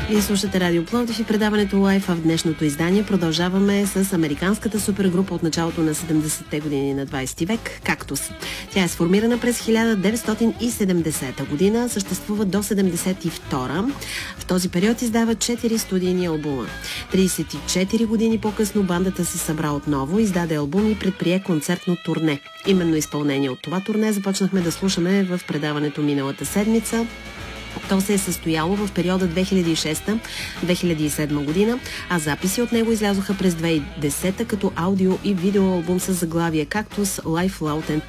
Вие слушате Радио Пловдив и предаването Лайф, а в днешното издание продължаваме с американската супергрупа от началото на 70-те години на 20 век – Кактус. Тя е сформирана през 1970 година, съществува до 72. В този период издава 4 студийни албума. 34 години по-късно бандата се събра отново, издаде албум и предприе концертно турне. Именно изпълнение от това турне започнахме да слушаме в предаването миналата седмица. То се е състояло в периода 2006-2007 година, а записи от него излязоха през 2010 като аудио и видеоалбум с заглавие Cactus Life Loud and